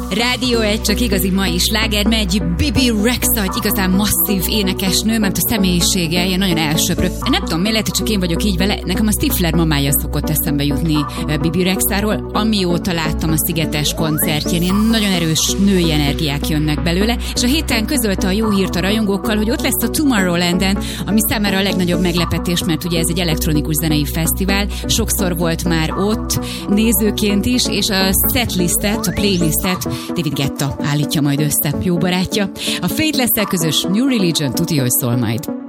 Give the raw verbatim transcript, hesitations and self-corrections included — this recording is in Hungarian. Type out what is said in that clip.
Rádió egy csak igazi mai sláger megy. Bibi Rexha, egy igazán masszív énekesnő, mert a személyisége ilyen nagyon elsöprő. Nem tudom, miért lehet, hogy csak én vagyok így vele. Nekem a Stifler mamája szokott eszembe jutni Bibi Rexháról. Amióta láttam a Szigetes koncertjén, ilyen nagyon erős női energiák jönnek belőle, és a héten közölte a jó hírt a rajongókkal, hogy ott lesz a Tomorrowlanden, ami számára a legnagyobb meglepetés, mert ugye ez egy elektronikus zenei fesztivál. Sokszor volt már ott nézőként is, és a setlistet, a playlistet David Guetta állítja majd össze, jó barátja. A Faithless-szel közös New Religion tuti, hogy szól majd.